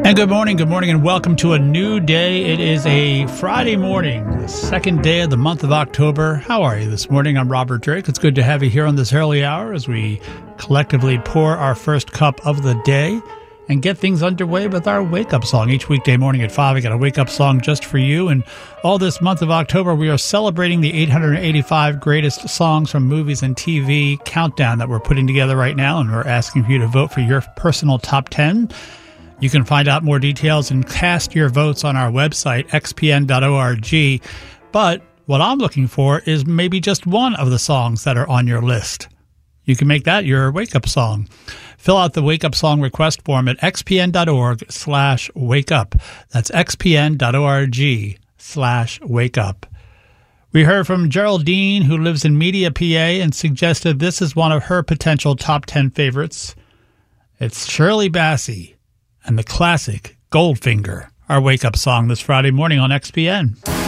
And good morning, and welcome to a new day. It is a Friday morning, the second day of the month of October. How are you this morning? I'm Robert Drake. It's good to have you here on this early hour as we collectively pour our first cup of the day and get things underway with our wake-up song. Each weekday morning at 5, I got a wake-up song just for you. And all this month of October, we are celebrating the 885 greatest songs from movies and TV countdown that we're putting together right now, and we're asking for you to vote for your personal top 10. You can find out more details and cast your votes on our website, xpn.org. But what I'm looking for is maybe just one of the songs that are on your list. You can make that your wake-up song. Fill out the wake-up song request form at xpn.org/wakeup. That's xpn.org/wakeup. We heard from Geraldine, who lives in Media, PA, and suggested this is one of her potential top 10 favorites. It's Shirley Bassey and the classic Goldfinger, our wake-up song this Friday morning on XPN.